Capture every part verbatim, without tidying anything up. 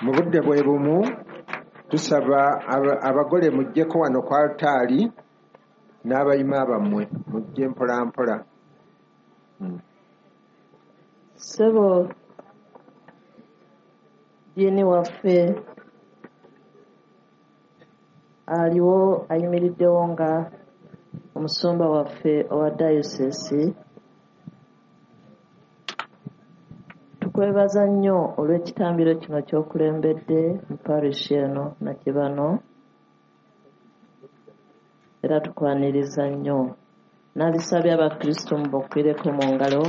mu budde bwe bumu tusaba abagole mujjeko wano ku altaali n'abayima bammwe mujje mpola mpola. Sebo diini waffe aliwo ayimiriddewo nga omusumba waffe owa dayosesi. Tukwebaza nnyo olw'ekitambiro kino ky'okulembedde mu parish eno Nakibano, era tukwaniriza nnyo. Nabisabye abakristo mubakwireko mu ngalo.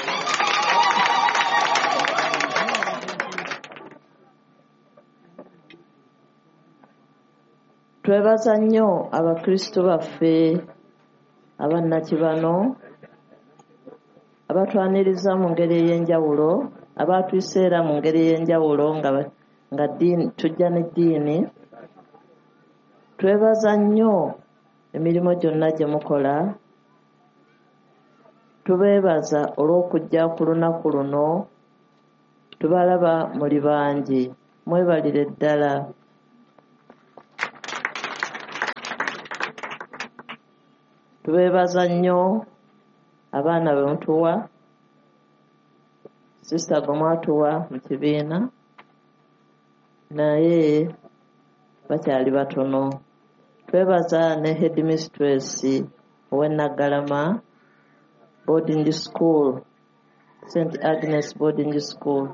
Twebaza nnyo abakristo baffe aba Nakibano abatwaniriza mu ngeri ey'enjawulo, abatwiseera mu ngeri ey'enjawulo nga, nga ddiini, tujja n'eddiini. Twebaza nnyo emirimu gyonna gye mukola. Tubeebaza olw'okujja ku lunaku luno. Tubalaba muli bangi, mwebalire ddala. Tubeebaza nnyo abaana be mutuwa, sisita gwe mwatuwa mu kibiina, naye bakyali batono. Twebaza ne headmistress ow'e Naggalama boarding school, Saint Agnes boarding school.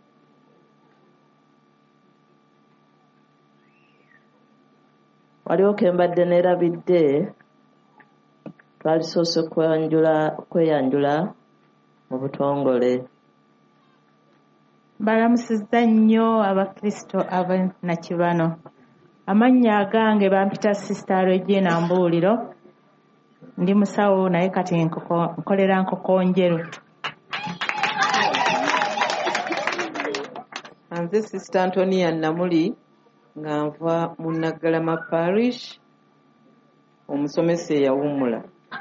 Waliwo ke mbadde neerabidde, twalisoose kweyanjula kweyanjula mu butongole. Balamusizza nnyo abakristo ab'e Nakibano. Amannya agange bampita Sister Regina Mbuuliro. Ndi musawo naye kati nkolera Nkokonjeru. Nze Sister Antonia Namuli nga nva mu Naggalama Parish, omusomesa eyawummula.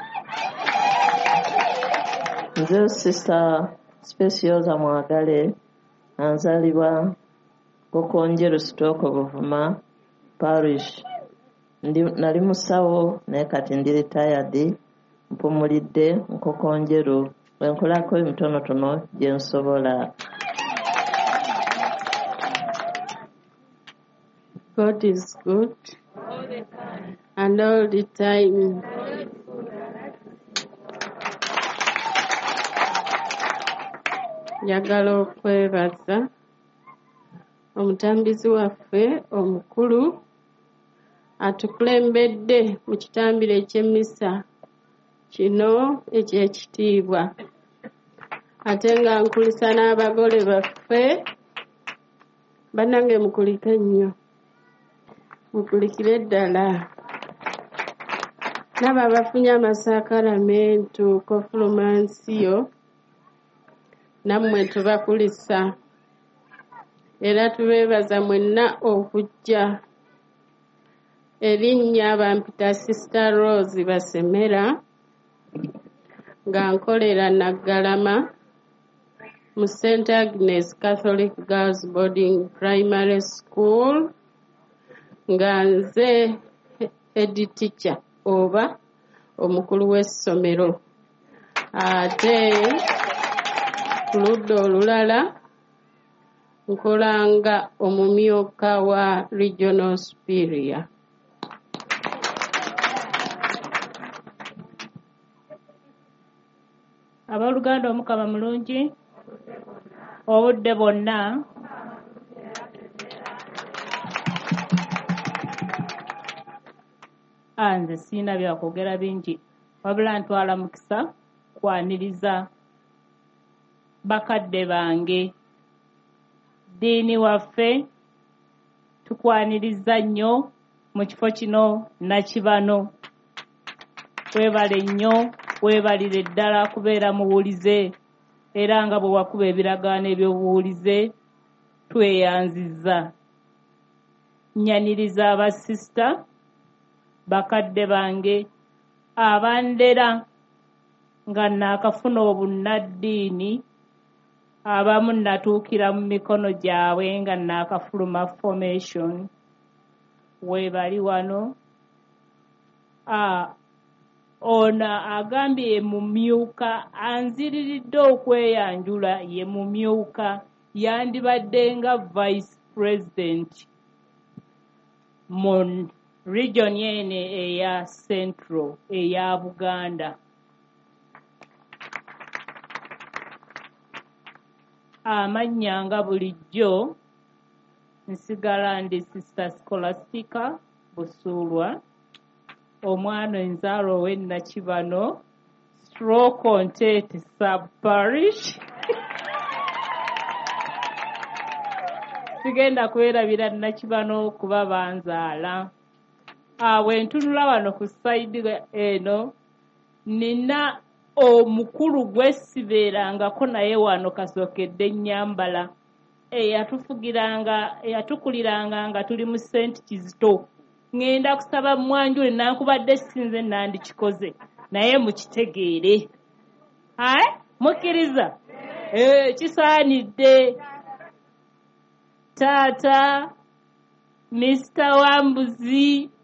Nze Sister Speciosa Mwagale, anzalibwa Nkokonjeru stroke Buvuma Parish. Ndi nali musawo naye kati ndi retired, mpumulidde Nkokonjeru. Wenkolako emitonotono gye nsobola. God is good all the time. And all the time. Njagala okwebaza omutambizi waffe omukulu atukulembedde mu kitambiro eky'emmisa kino eky'ekitiibwa, ate nga nkulisa n'abagole baffe. Bannange mukulike nnyo, mukulikire ddala. Nabo abafunye amasakaramentu kofulumansiyo, nammwe tubakulisa, era tubeebaza mwenna okujja. Erinnya bampita Sister Rose Basemera, nga nkolera Naggalama mu Saint Agnes Catholic Girls Boarding Primary School, nga nze head teacher oba omukulu w'essomero. Ate ku ludda olulala nkolanga omumyuka wa Regional Superior. Abooluganda Omukama mulungi obudde bwonna. Anze siina byakwogera bingi, wabula ntwala mukisa kwaniriza bakadde bange, ddiini waffe. Tukwaniriza nnyo mu kifo kino Nakibano. Weebale nnyo, weebalire ddala kubeera muwulize, era nga bwe wakuba ebiragaano ebyobuwulize tweyanzizza. Nyaniriza abasista bakadde bange abandera nga naakafuna obunnaddiini abamu natuukira mu mikono gyabwe nga naakafuluma formation weebali wano. Ah, ono agambye ye mumyuka anziriridde okweyanjula ye mumyuka yandibadde nga vice president mu region yene eya Central eya Buganda. Amannya nga bulijjo nsigala ndi Sister Scholastica Busuulwa, omwana enzaalo ow'Ennakibano, stroke Nteete sub-parish. Sigenda kwerabira Nnakibano kuba banzaala. Awe ntunula wano ku sayidi eno nina omukulu gwesibeerangako naye wano kasookedde Nnyambala eyatufugiranga eyatukuliranga nga tuli mu Saint Kizito. Ngenda kusaba mwanjule nankubadde sinze nandikikoze naye mukitegeere. Aye mukkiriza? Eh, kisaanidde. Taata Mister Wambuzi